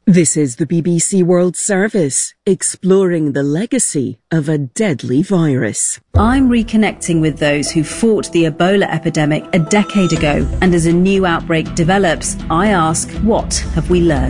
This is the BBC World Service, exploring the legacy of a deadly virus. I'm reconnecting with those who fought the Ebola epidemic a decade ago, and as a new outbreak develops, I ask, what have we learned?